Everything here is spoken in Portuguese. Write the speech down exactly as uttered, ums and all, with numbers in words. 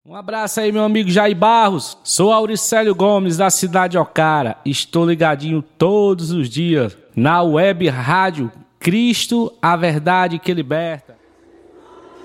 Um abraço aí, meu amigo Jair Barros. Sou Auricélio Gomes, da cidade de Ocara. Estou ligadinho todos os dias na web rádio Cristo, a verdade que liberta.